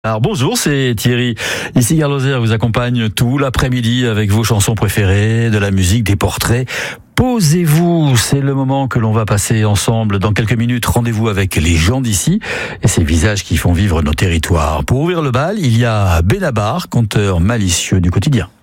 Alors bonjour, c'est Thierry. Ici Gare Lozère vous accompagne tout l'après-midi avec vos chansons préférées, de la musique, des portraits. Posez-vous, c'est le moment que l'on va passer ensemble. Dans quelques minutes, rendez-vous avec les gens d'ici et ces visages qui font vivre nos territoires. Pour ouvrir le bal, il y a Benabar, conteur malicieux du quotidien.